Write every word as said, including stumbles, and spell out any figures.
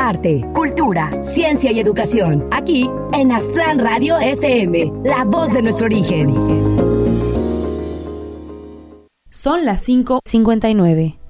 arte, cultura, ciencia y educación. Aquí en Aztlán Radio F M, la voz de nuestro origen. Son las cinco cincuenta y nueve.